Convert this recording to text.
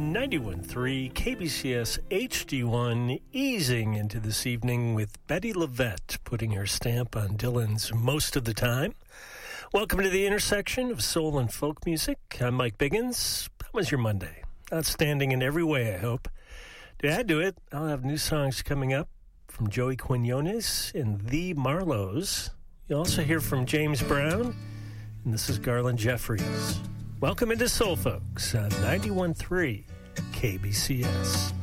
91.3 KBCS HD1, easing into this evening with Betty LaVette, putting her stamp on Dylan's Most of the Time. Welcome to the intersection of soul and folk music. I'm Mike Biggins. How was your Monday? Outstanding in every way, I hope. To add to it, I'll have new songs coming up from Joey Quinones and The Marlows. You'll also hear from James Brown, and this is Garland Jeffries. Welcome into Soul Folks on 91.3 KBCS.